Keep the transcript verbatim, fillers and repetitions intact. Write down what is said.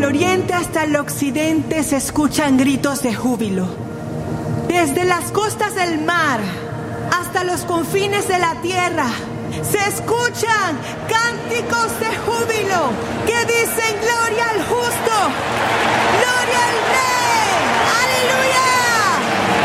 el oriente hasta el occidente se escuchan gritos de júbilo. Desde las costas del mar hasta los confines de la tierra se escuchan cánticos de júbilo que dicen gloria al júbilo.